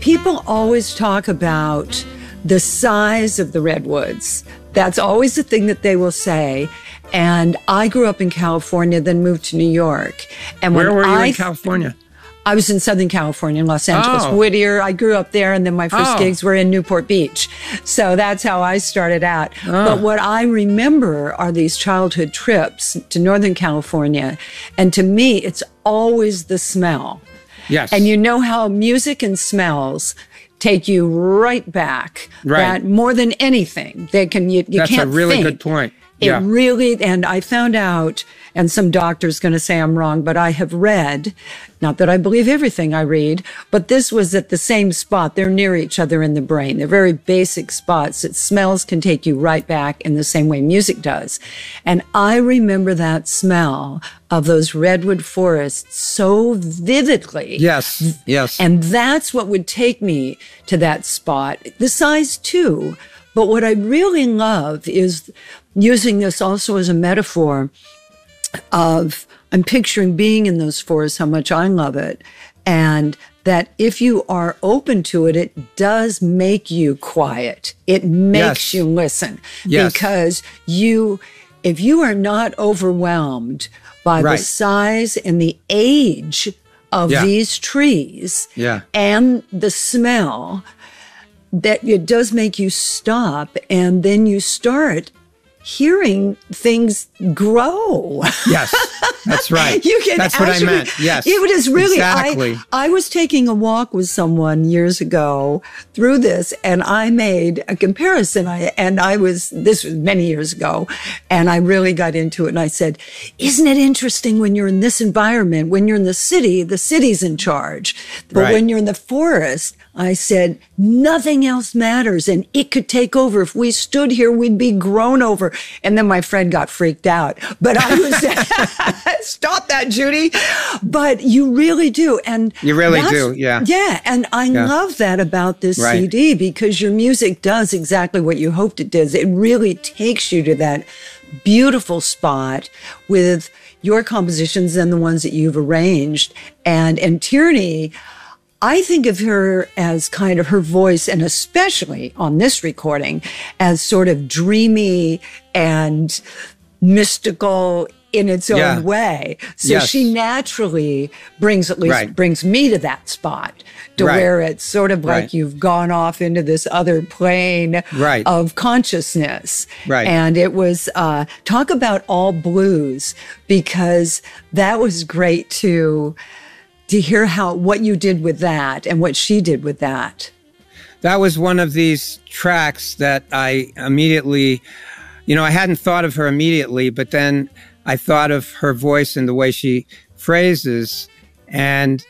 People always talk about the size of the redwoods. That's always the thing that they will say. And I grew up in California, then moved to New York. And where were you in California? I was in Southern California, in Los Angeles, Whittier. I grew up there, and then my first gigs were in Newport Beach. So that's how I started out. But what I remember are these childhood trips to Northern California. And to me, it's always the smell. Yes. And you know how music and smells take you right back. Right. That more than anything, they can, you That's can't a really think. good point. It really, and I found out, and some doctor's going to say I'm wrong, but I have read, not that I believe everything I read, but this was at the same spot. They're near each other in the brain. They're very basic spots that smells can take you right back in the same way music does. And I remember that smell of those redwood forests so vividly. Yes, yes. And that's what would take me to that spot. The size too. But what I really love is using this also as a metaphor of, I'm picturing being in those forests, how much I love it. And that if you are open to it, it does make you quiet. It makes you listen. Because if you are not overwhelmed by the size and the age of these trees and the smell, that it does make you stop, and then you start hearing things grow. Yes, that's right. That's what I meant. Yes, it was really, exactly. I was taking a walk with someone years ago through this, and I made a comparison. This was many years ago, and I really got into it. And I said, isn't it interesting when you're in this environment, when you're in the city's in charge. But when you're in the forest, I said, nothing else matters, and it could take over. If we stood here, we'd be grown over. And then my friend got freaked out. But I was, stop that, Judy. But you really do. And you really do, yeah. Yeah, and I love that about this CD, because your music does exactly what you hoped it does. It really takes you to that beautiful spot with your compositions and the ones that you've arranged. And Tierney, I think of her as kind of her voice, and especially on this recording, as sort of dreamy and mystical in its own way. So she naturally brings me to that spot, to where it's sort of like you've gone off into this other plane of consciousness. And it was, talk about all blues, because that was great to hear what you did with that and what she did with that. That was one of these tracks that I immediately, I hadn't thought of her immediately, but then I thought of her voice and the way she phrases. And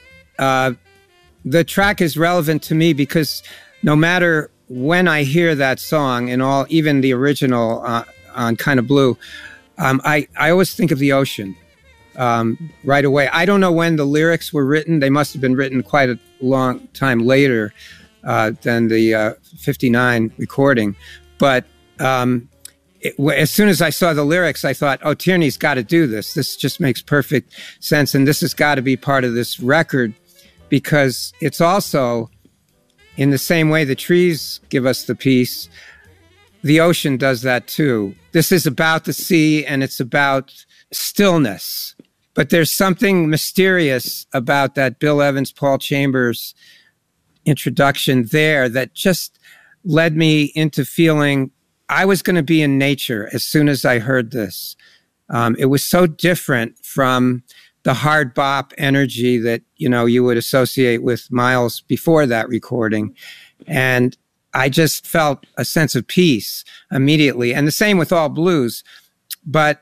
the track is relevant to me because no matter when I hear that song, and even the original on Kind of Blue, I always think of the ocean. Right away. I don't know when the lyrics were written. They must have been written quite a long time later than the 59 recording. But as soon as I saw the lyrics, I thought, oh, Tierney's got to do this. This just makes perfect sense. And this has got to be part of this record, because it's also, in the same way the trees give us the peace, the ocean does that too. This is about the sea, and it's about stillness. But there's something mysterious about that Bill Evans, Paul Chambers introduction there that just led me into feeling I was going to be in nature as soon as I heard this. It was so different from the hard bop energy that, you would associate with Miles before that recording. And I just felt a sense of peace immediately. And the same with All Blues. But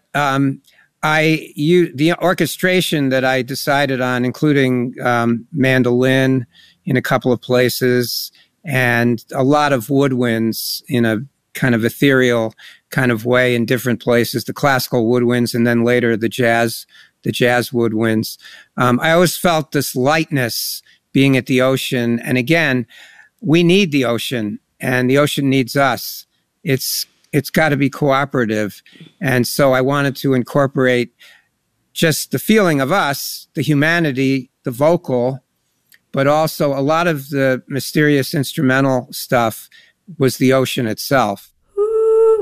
the orchestration that I decided on, including mandolin in a couple of places and a lot of woodwinds in a kind of ethereal kind of way in different places, the classical woodwinds and then later the jazz woodwinds. I always felt this lightness being at the ocean. And again, we need the ocean, and the ocean needs us. It's got to be cooperative. And so I wanted to incorporate just the feeling of us, the humanity, the vocal, but also a lot of the mysterious instrumental stuff was the ocean itself.